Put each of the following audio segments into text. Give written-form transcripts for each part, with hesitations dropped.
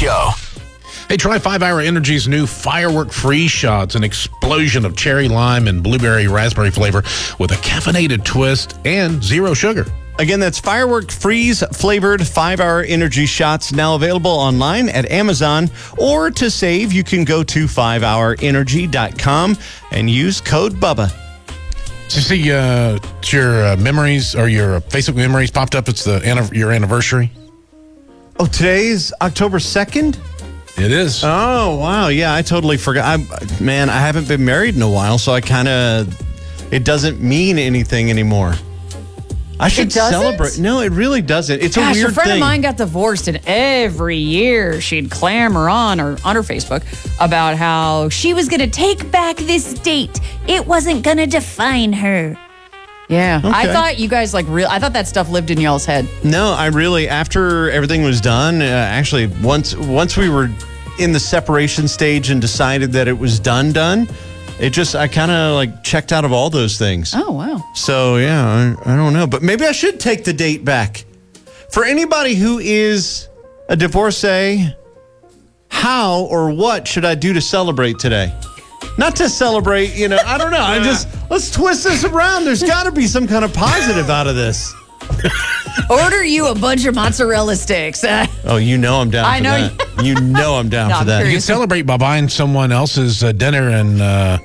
Show. Hey, try 5 Hour Energy's new Firework Freeze Shots, an explosion of cherry lime and blueberry raspberry flavor with a caffeinated twist and zero sugar. Again, that's Firework Freeze flavored 5 Hour Energy Shots, now available online at Amazon. Or to save, you can go to 5hourenergy.com and use code BUBBA. Did you see your memories or your Facebook memories popped up? It's your anniversary. Oh, today is October 2nd? It is. Oh, wow. Yeah, I totally forgot. I haven't been married in a while, so it doesn't mean anything anymore. I should celebrate. No, it really doesn't. It's a weird thing. A friend of mine got divorced, and every year she'd clamor on her Facebook about how she was going to take back this date. It wasn't going to define her. Yeah. Okay. I thought you guys I thought that stuff lived in y'all's head. No, after everything was done, actually, once we were in the separation stage and decided that it was done, I kind of checked out of all those things. Oh, wow. So, yeah, I don't know. But maybe I should take the date back. For anybody who is a divorcee, how or what should I do to celebrate today? Not to celebrate, I don't know. Let's twist this around. There's got to be some kind of positive out of this. Order you a bunch of mozzarella sticks. Oh, I'm down for that. You know I'm down for that. You can celebrate by buying someone else's dinner and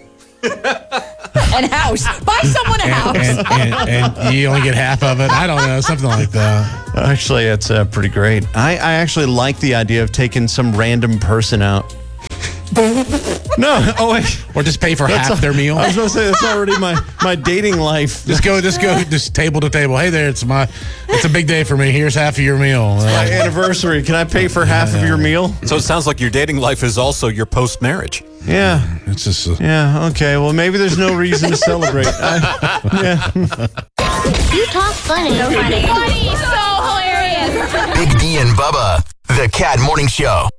house. Buy someone a house. And you only get half of it. I don't know, something like that. Actually, it's pretty great. I actually like the idea of taking some random person out. No, wait. Or just pay for half their meal. I was going to say, that's already my dating life. Just go table to table. Hey there, it's a big day for me. Here's half of your meal. It's my anniversary. Can I pay for half of your meal? So it sounds like your dating life is also your post-marriage. Yeah. It's just yeah, okay. Well, maybe there's no reason to celebrate. Yeah. You talk funny. So funny. So hilarious. Big D and Bubba, the Cat Morning Show.